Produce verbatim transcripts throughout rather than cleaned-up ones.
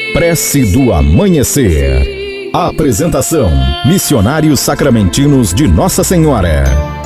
Prece do Amanhecer. Apresentação: Missionários Sacramentinos de Nossa Senhora.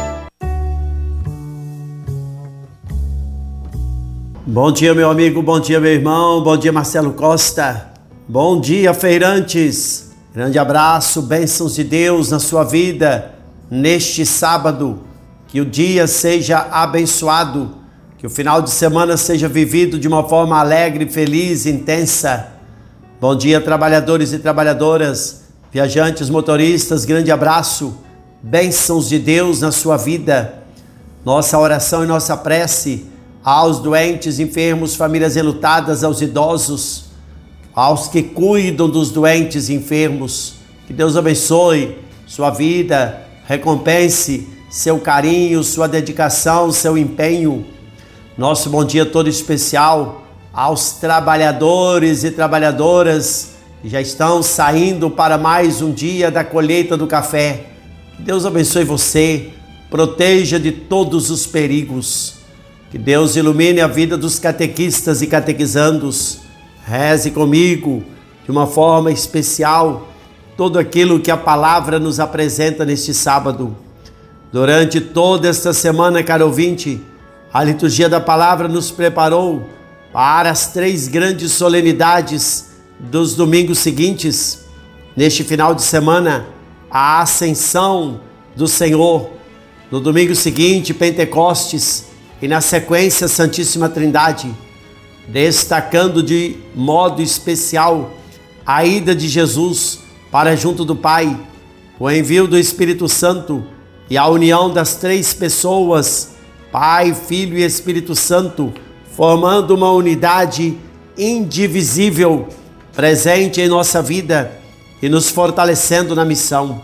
Bom dia, meu amigo, bom dia, meu irmão, bom dia, Marcelo Costa. Bom dia, feirantes. Grande abraço, bênçãos de Deus na sua vida neste sábado. Que o dia seja abençoado, que o final de semana seja vivido de uma forma alegre, feliz, intensa. Bom dia, trabalhadores e trabalhadoras, viajantes, motoristas, grande abraço, bênçãos de Deus na sua vida. Nossa oração e nossa prece aos doentes, enfermos, famílias enlutadas, aos idosos, aos que cuidam dos doentes e enfermos. Que Deus abençoe sua vida, recompense seu carinho, sua dedicação, seu empenho. Nosso bom dia todo especial aos trabalhadores e trabalhadoras que já estão saindo para mais um dia da colheita do café. Que Deus abençoe você, proteja de todos os perigos. Que Deus ilumine a vida dos catequistas e catequizandos. Reze comigo de uma forma especial tudo aquilo que a palavra nos apresenta neste sábado. Durante toda esta semana, caro ouvinte, a liturgia da palavra nos preparou para as três grandes solenidades dos domingos seguintes. Neste final de semana, a Ascensão do Senhor. No domingo seguinte, Pentecostes, e na sequência, Santíssima Trindade, destacando de modo especial a ida de Jesus para junto do Pai, o envio do Espírito Santo e a união das três pessoas, Pai, Filho e Espírito Santo, formando uma unidade indivisível, presente em nossa vida e nos fortalecendo na missão.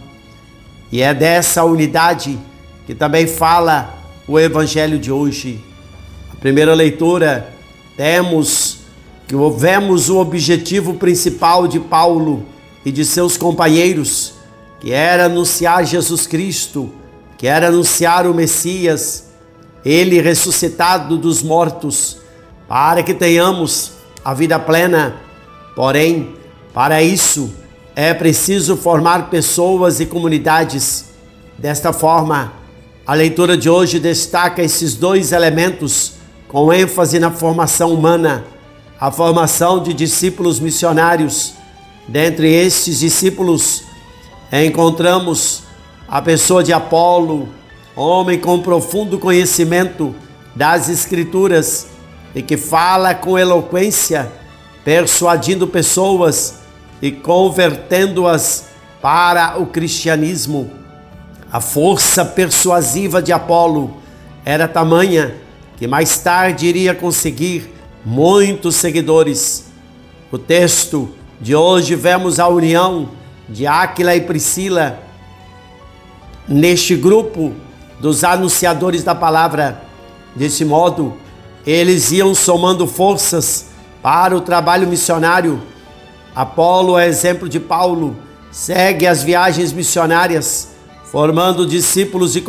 E é dessa unidade que também fala o Evangelho de hoje. A primeira leitura, temos que vemos o objetivo principal de Paulo e de seus companheiros, que era anunciar Jesus Cristo, que era anunciar o Messias, ele ressuscitado dos mortos, para que tenhamos a vida plena. Porém, para isso é preciso formar pessoas e comunidades. Desta forma, a leitura de hoje destaca esses dois elementos com ênfase na formação humana, a formação de discípulos missionários. Dentre estes discípulos, encontramos a pessoa de Apolo, homem com profundo conhecimento das Escrituras e que fala com eloquência, persuadindo pessoas e convertendo-as para o cristianismo. A força persuasiva de Apolo era tamanha que mais tarde iria conseguir muitos seguidores. O texto de hoje vemos a união de Áquila e Priscila neste grupo dos anunciadores da palavra. Desse modo, eles iam somando forças para o trabalho missionário. Apolo é exemplo de Paulo, segue as viagens missionárias, formando discípulos e